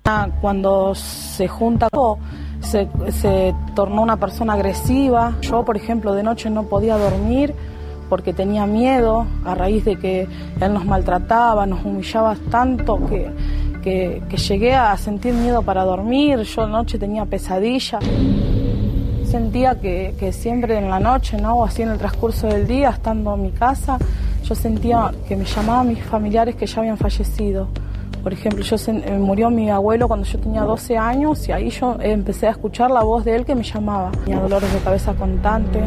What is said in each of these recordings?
Cuando se junta, se tornó una persona agresiva. Yo, por ejemplo, de noche no podía dormir porque tenía miedo a raíz de que él nos maltrataba, nos humillaba tanto que llegué a sentir miedo para dormir. Yo de noche tenía pesadillas. Sentía que siempre en la noche, ¿no? O así en el transcurso del día, estando en mi casa, yo sentía que me llamaban mis familiares que ya habían fallecido. Por ejemplo, murió mi abuelo cuando yo tenía 12 años y ahí yo empecé a escuchar la voz de él que me llamaba. Tenía dolores de cabeza constantes,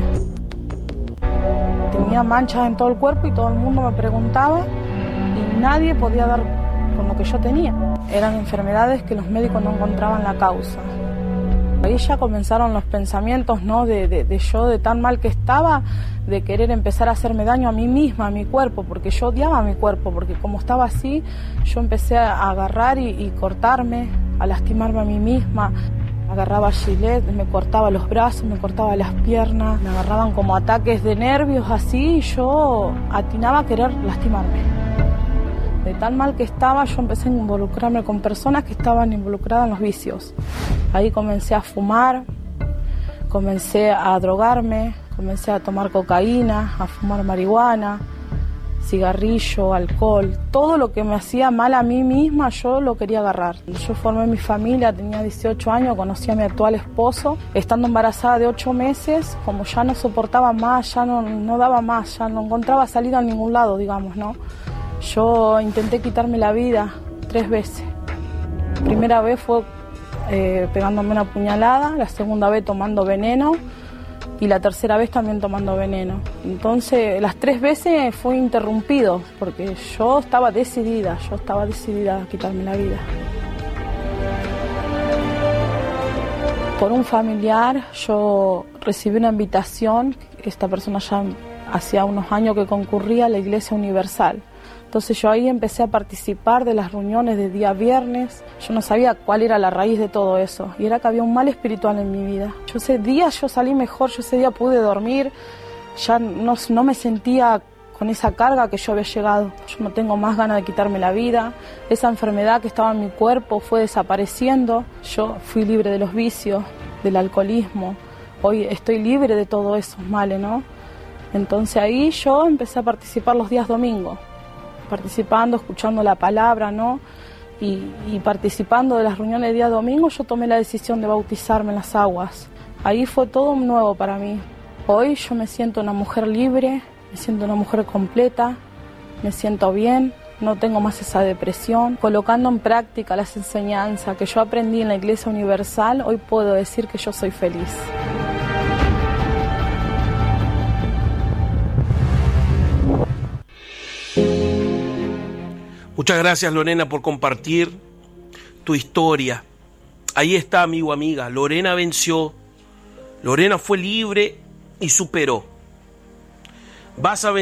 tenía manchas en todo el cuerpo y todo el mundo me preguntaba y nadie podía dar con lo que yo tenía. Eran enfermedades que los médicos no encontraban la causa. Ahí ya comenzaron los pensamientos, ¿no? de yo, de tan mal que estaba, de querer empezar a hacerme daño a mí misma, a mi cuerpo, porque yo odiaba mi cuerpo, porque como estaba así, yo empecé a agarrar y cortarme, a lastimarme a mí misma. Agarraba gilet, me cortaba los brazos, me cortaba las piernas, me agarraban como ataques de nervios así, y yo atinaba a querer lastimarme. De tan mal que estaba, yo empecé a involucrarme con personas que estaban involucradas en los vicios. Ahí comencé a fumar, comencé a drogarme, comencé a tomar cocaína, a fumar marihuana, cigarrillo, alcohol. Todo lo que me hacía mal a mí misma, yo lo quería agarrar. Yo formé mi familia, tenía 18 años, conocí a mi actual esposo. Estando embarazada de 8 meses, como ya no soportaba más, ya no daba más, ya no encontraba salida a ningún lado, digamos, ¿no? Yo intenté quitarme la vida 3 veces. La primera vez fue pegándome una puñalada, la segunda vez tomando veneno y la tercera vez también tomando veneno. Entonces las 3 veces fue interrumpido porque yo estaba decidida a quitarme la vida. Por un familiar yo recibí una invitación, esta persona ya hacía unos años que concurría a la Iglesia Universal. Entonces yo ahí empecé a participar de las reuniones de día viernes. Yo no sabía cuál era la raíz de todo eso. Y era que había un mal espiritual en mi vida. Yo ese día salí mejor, yo ese día pude dormir. Ya no me sentía con esa carga que yo había llegado. Yo no tengo más ganas de quitarme la vida. Esa enfermedad que estaba en mi cuerpo fue desapareciendo. Yo fui libre de los vicios, del alcoholismo. Hoy estoy libre de todos esos males, ¿no? Entonces ahí yo empecé a participar los días domingos. Participando, escuchando la palabra, ¿no? Y participando de las reuniones de día domingo, yo tomé la decisión de bautizarme en las aguas. Ahí fue todo nuevo para mí. Hoy yo me siento una mujer libre, me siento una mujer completa, me siento bien, no tengo más esa depresión. Colocando en práctica las enseñanzas que yo aprendí en la Iglesia Universal, hoy puedo decir que yo soy feliz. Muchas gracias, Lorena, por compartir tu historia. Ahí está, amigo, amiga. Lorena venció. Lorena fue libre y superó. Vas a